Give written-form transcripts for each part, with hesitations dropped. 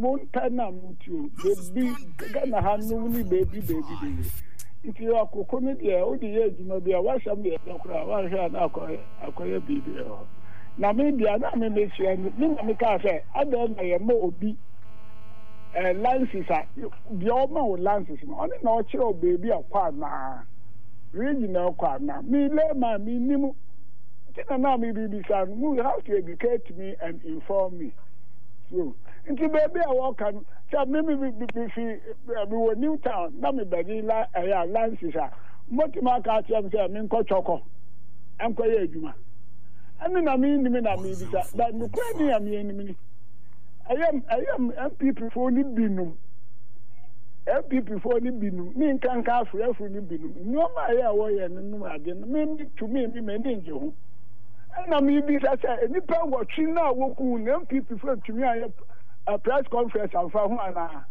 montana mutu baby Ghana hanu ni baby if you are cooking there o the age no be wa sham be kura wa hwe na akoye bibi ho na me bia na me me hwe ni na me ka say adon na ye mo obi lances bi o ma o lances no oni na o kire o baby akwa na regional kwa na me le ma me nimu tina na me bibi san you have to educate me and inform me so nti baby a work can say me we New Town na me bedi la ya lances motima ka tia me say me nko choko enko ye adwuma ani na me ni me na me bisa that no kwa ni am ye ni me I am MPP for ni binum MPP for ni binum me nkan ka afro ni binum no ma ya wo ye no ade me to me me nje ho na me bisa say nipa wo twi na wo ku na MPP for tumi aye a press conference and for ana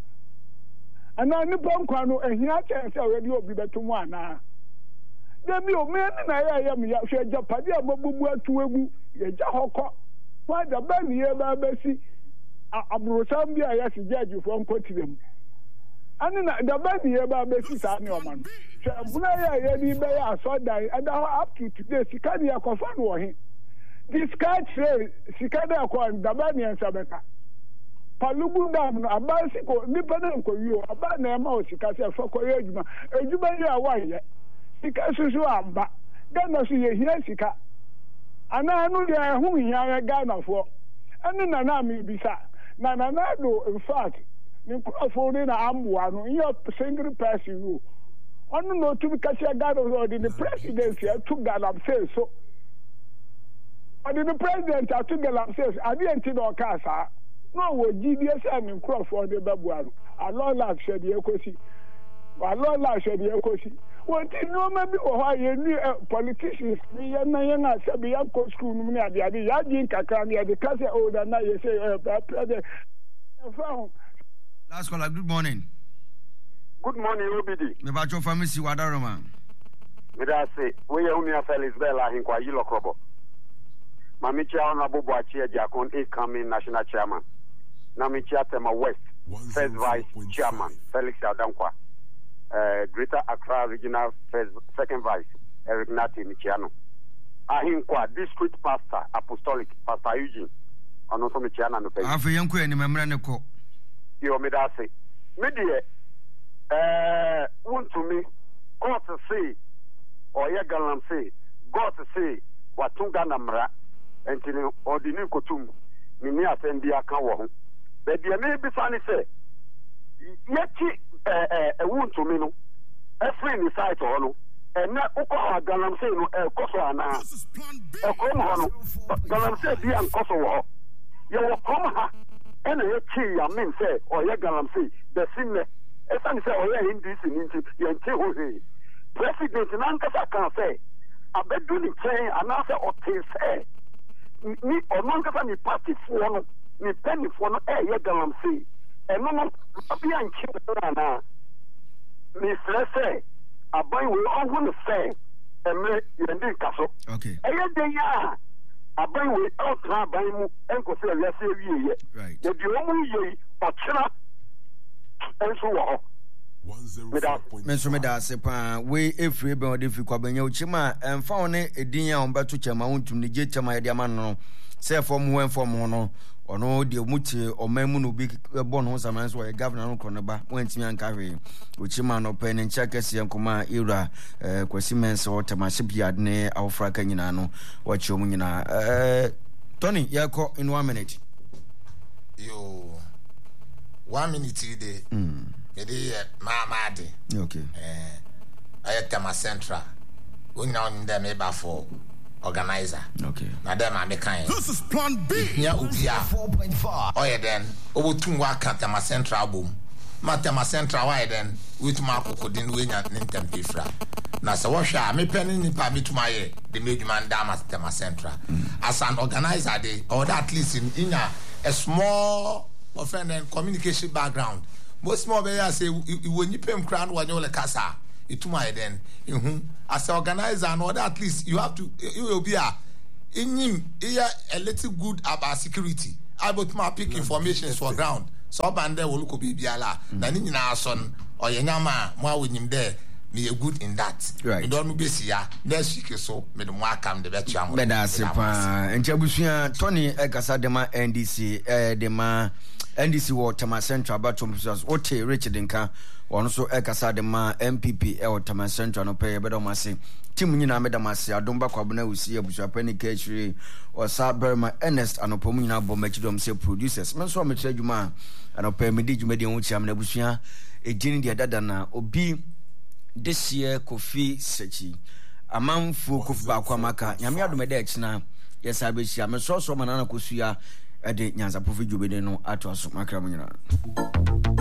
nipa nkwa no ehia chance already obi betum ana debi o me na ya me ya hwe japade ababubu atuegu ye ja hokọ wa da ba ni ye ba besi abrosam bi aya si judge for nkotirem ani na da ba ni ye ba besi sa ni oman se buna ya ni be ya so dan up to today sika ni akofa no wo he this card say sika da ko da ba ni nsabeka palubu dam no abansi ko nipa na ko wi o aba na ma o sika se fa ko ye adwuma ni awa ye sika susu amba Ghana so ye hia sika ana anu ya hu hia Ghana fo anu na mi bisa na do in fact ni ko ni na amwa no your single person no onu no to ka se Ghana so the presidency to Ghana say so or the president to Ghana say abi enti do ka sa no wo GDS and Crawford de babuaro alola hwede ekosi alola hwede ekosi won ti no ma bi o ha ye ni politicians ni ye na ye na se bi ya ko school ni ade ya jin kakra ni ade ka se o da na ye say president last caller good morning Obidi me ba cho family wadaroma me da say we ye unu Felix Bella hinkwa yilo krobo mami chia na bobo achie jakon incoming national chairman na mi chia tema West first vice chairman Felix Adankwa Greater Accra regional second vice Eric Nati Michiano ahinkwa district pastor apostolic Pastor Eugene ono so Michiana no pe afa yenko eni memra ne ko yo me da say me de want to me God to say or ye galam say God to say watunga na mra entini odini kotum ni atendi aka wo ho be de me bi fa ni say yeti want to me no every ni site ho no na ukọ galam say no koso ana kom ho no galam say bi an koso wo ye wo kom ha ena ye chi ya min say or ye galam say the sinne esa ni say or ye ndc ni nti ye nti ho he president nan kasa kan say abedu ni chen ana say o tin say ni ono nkasa ni party fo no ni penny fo no ye galam say eno no abi anchi na ni stress abai we ohu no say emre yendi kaso okay de ya abai we outra abai mu enko say ya say wiye right de bi omu ye ochira enso wo Menso me da sepa we efri be ode fi kwabanya uchima emfa one edin ya ombeto chama wontum ne je chama de ama no se form wen form no ono de muti omamu no bi bo no zaman so e governor no koneba wantimi anka hwe uchima no pe ne ncha kase yankoma era kwasi mense o tamaship yard ne awfraka nyina no wachi omu nyina Tony yako in 1 minute yo 1 minute de Mede Mamadi. Okay. I Tema Central. We know them able for organizer. Okay. Na them are kind. This is Plan B. Yeah, Ubia 4.5. Oh yeah, then. Obo tunwa ka Tema Central boom. Ma Tema Central why then? With Marco Codin Winya Nintem Pifra. Na so washa me penny ni pa me to my the midman dama Tema Central. As an organizer day, or at least in a small offend and communication background. Most more be say when you pay crown when you like casa it my then as an organizer and all that at least you have to you will be in him here a little good about security about my pick information for ground so bande wo look bibiala na ni nyina so no oyanyama mo awonyim de me good in that right. Don't no besia next week so me do mo akam de be tia mo be da sepa enjabusua Tony Ekasa dema NDC dema NDC wo Tama Central Batom Officers Ote Richard Nka ono so Ekasa dema MPP Tama Central no pay bedo mase team nyina meda mase adomba kwabona usi abusua pani kechiri osa Berma Ernest anopomu nyina bo machidom se producers men so metre adwuma anopa medi dwuma de ho chiam na abusua ejini de dada na obi this year Kofi Sechi amanfo Kofi ba kwamaka nyame adomede akina yes abeshia me so manana kosua ede nyanza profi dwobede no ato aso makra munyina